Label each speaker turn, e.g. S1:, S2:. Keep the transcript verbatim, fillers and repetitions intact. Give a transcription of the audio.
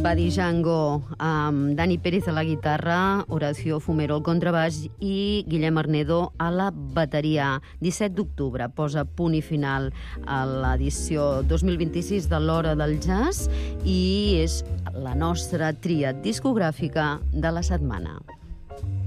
S1: Buddy Django, amb Dani Pérez a la guitarra, Horacio Fumero al contrabaix i Guillem Arnedo a la bateria. disset d'octubre posa punt i final a l'edició dos mil vint-i-sis de l'Hora del Jazz i és la nostra tria discogràfica de la setmana.